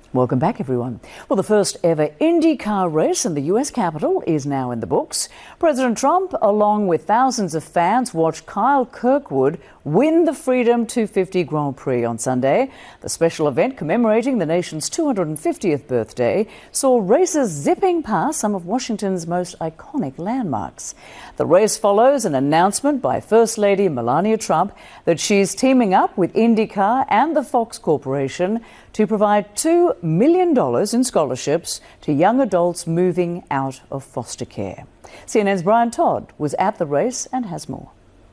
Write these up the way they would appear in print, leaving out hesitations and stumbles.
Welcome back, everyone. Well, the first ever IndyCar race in the US Capitol is now in the books. President Trump, along with thousands of fans, watched Kyle Kirkwood win the Freedom 250 Grand Prix on Sunday. The special event commemorating the nation's 250th birthday saw racers zipping past some of Washington's most iconic landmarks. The race follows an announcement by First Lady Melania Trump that she's teaming up with IndyCar and the Fox Corporation to provide $2 million in scholarships to young adults moving out of foster care. CNN's Brian Todd was at the race and has more.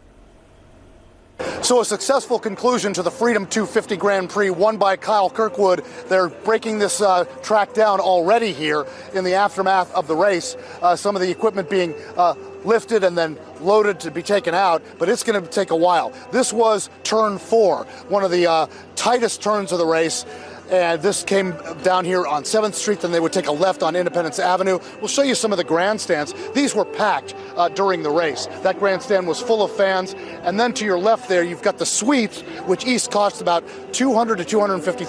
So a successful conclusion to the Freedom 250 Grand Prix won by Kyle Kirkwood. They're breaking this track down already here in the aftermath of the race. Some of the equipment being lifted and then loaded to be taken out, but it's going to take a while. This was turn 4, one of the tightest turns of the race. And this came down here on 7th Street, then they would take a left on Independence Avenue. We'll show you some of the grandstands. These were packed during the race. That grandstand was full of fans. And then to your left there, you've got the suites, which each cost about $200,000 to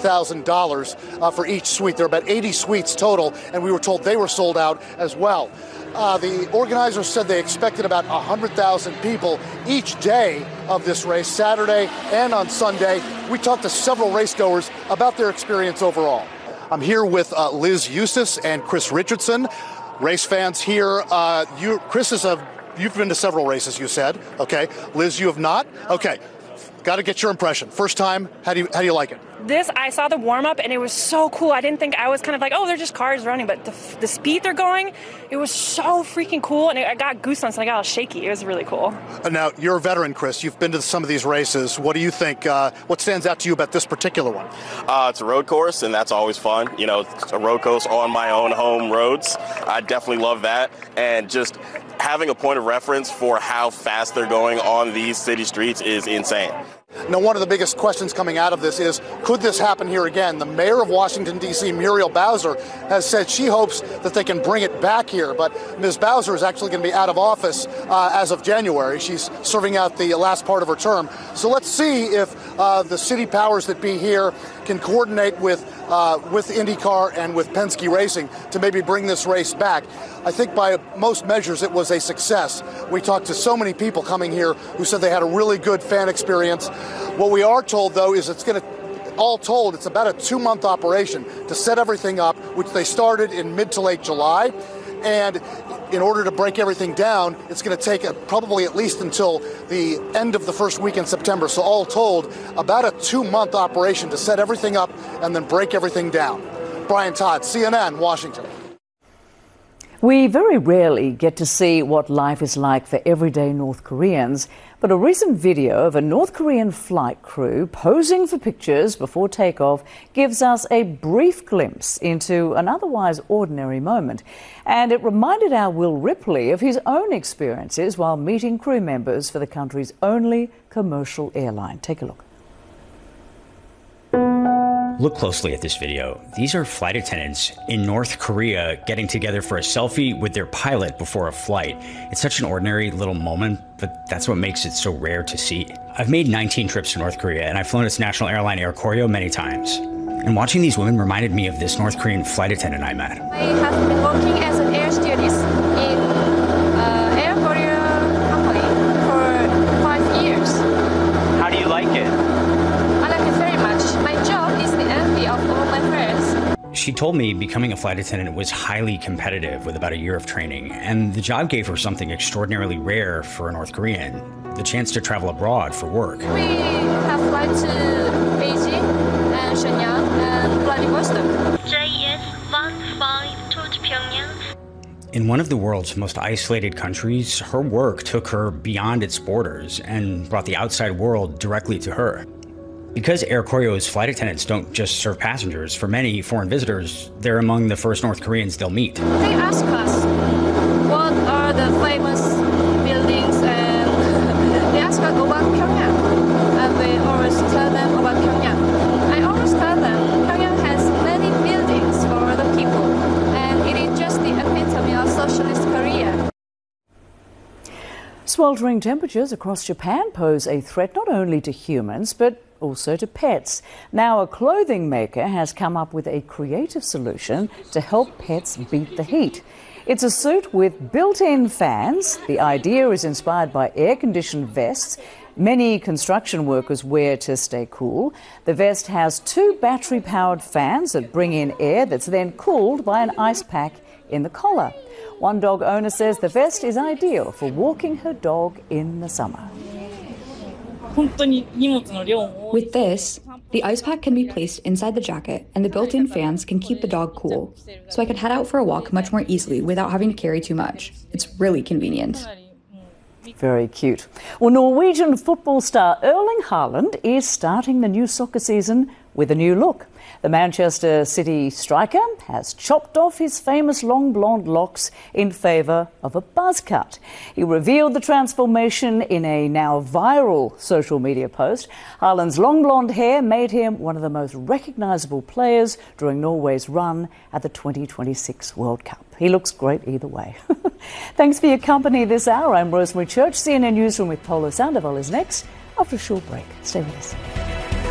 $250,000 for each suite. There are about 80 suites total, and we were told they were sold out as well. The organizers said they expected about 100,000 people each day of this race, Saturday and on Sunday. We talked to several racegoers about their experience overall. I'm here with Liz Eustace and Chris Richardson, race fans here. Chris, you've been to several races, you said. Okay. Liz, you have not? Okay. Got to get your impression. First time, how do you like it? I saw the warm-up, and it was so cool. I didn't think, I was kind of like, oh, they're just cars running, but the speed they're going, it was so freaking cool, and I got goosebumps, and I got all shaky. It was really cool. Now, you're a veteran, Chris. You've been to some of these races. What do you think? What stands out to you about this particular one? It's a road course, and that's always fun. You know, it's a road course on my own home roads. I definitely love that, and just having a point of reference for how fast they're going on these city streets is insane. Now, one of the biggest questions coming out of this is, could this happen here again? The mayor of Washington, D.C., Muriel Bowser, has said she hopes that they can bring it back here. But Ms. Bowser is actually going to be out of office as of January. She's serving out the last part of her term. So let's see if the city powers that be here can coordinate with IndyCar and with Penske Racing to maybe bring this race back. I think by most measures it was a success. We talked to so many people coming here who said they had a really good fan experience. What we are told, though, is it's going to, all told, it's about a 2-month operation to set everything up, which they started in mid to late July. And in order to break everything down, it's going to take probably at least until the end of the first week in September. So all told, about a 2-month operation to set everything up and then break everything down. Brian Todd, CNN, Washington. We very rarely get to see what life is like for everyday North Koreans, but a recent video of a North Korean flight crew posing for pictures before takeoff gives us a brief glimpse into an otherwise ordinary moment. And it reminded our Will Ripley of his own experiences while meeting crew members for the country's only commercial airline. Take a look. Look closely at this video. These are flight attendants in North Korea getting together for a selfie with their pilot before a flight. It's such an ordinary little moment, but that's what makes it so rare to see. I've made 19 trips to North Korea, and I've flown its national airline Air Koryo many times. And watching these women reminded me of this North Korean flight attendant I met. I have been working as an air stewardess in Air Koryo company for 5 years. How do you like it? I like it very much. My job is the envy of all my friends. She told me becoming a flight attendant was highly competitive with about a year of training, and the job gave her something extraordinarily rare for a North Korean, the chance to travel abroad for work. We have flights to Beijing and Shenyang and Vladivostok. JS-15 to Pyongyang. In one of the world's most isolated countries, her work took her beyond its borders and brought the outside world directly to her. Because Air Koryo's flight attendants don't just serve passengers, for many foreign visitors, they're among the first North Koreans they'll meet. They ask us, what are the famous buildings, and they ask us about Pyongyang, and we always tell them about Pyongyang. I always tell them Pyongyang has many buildings for the people, and it is just the epitome of socialist Korea. Sweltering temperatures across Japan pose a threat not only to humans, but also to pets. Now, a clothing maker has come up with a creative solution to help pets beat the heat. It's a suit with built-in fans. The idea is inspired by air-conditioned vests many construction workers wear to stay cool. The vest has 2 battery-powered fans that bring in air that's then cooled by an ice pack in the collar. One dog owner says the vest is ideal for walking her dog in the summer. With this, the ice pack can be placed inside the jacket and the built-in fans can keep the dog cool, so I can head out for a walk much more easily without having to carry too much. It's really convenient. Very cute. Well, Norwegian football star Erling Haaland is starting the new soccer season with a new look. The Manchester City striker has chopped off his famous long blonde locks in favour of a buzz cut. He revealed the transformation in a now viral social media post. Haaland's long blonde hair made him one of the most recognisable players during Norway's run at the 2026 World Cup. He looks great either way. Thanks for your company this hour. I'm Rosemary Church. CNN Newsroom with Polo Sandoval is next after a short break. Stay with us.